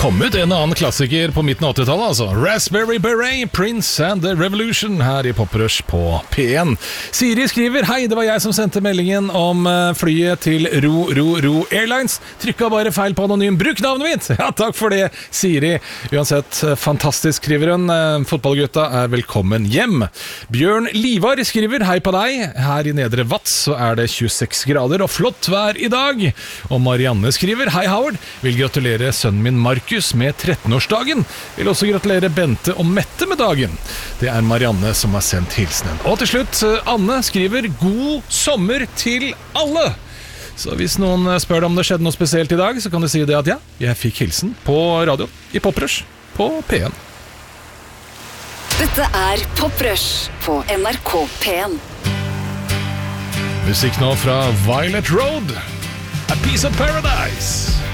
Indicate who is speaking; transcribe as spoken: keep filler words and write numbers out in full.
Speaker 1: kom ut en annen klassiker på midten av åttitallet, altså. Raspberry Beret, Prince and the Revolution, her i Poprush på P en. Siri skriver, hei, det var jeg som sendte meldingen om flyet til Ro, Ro, Ro Airlines. Trykket bare feil på anonym. Bruk navnet mitt! Ja, takk for det, Siri. Uansett, fantastisk, skriver hun. Fotballgutta er velkommen hjem. Bjørn Livar skriver, hei på deg. Her i Nedre Vats så er det tjueseks grader og flott vær i dag. Og Marianne skriver, hei Howard, vil gratulere sønnen min Markus med trettenårsdagen. Vil også gratulere Bente og Mette med dagen. Det er Marianne som har sendt hilsenen. Og til slutt, Anne skriver, god sommer til alle. Så hvis noen spør deg om det skjedde noe spesielt i dag, så kan du si det at ja, jeg fikk hilsen på radio i Poprush på P en.
Speaker 2: Dette er Poprush på N R K P en.
Speaker 1: Musikk nå fra Violet Road, A Piece of Paradise.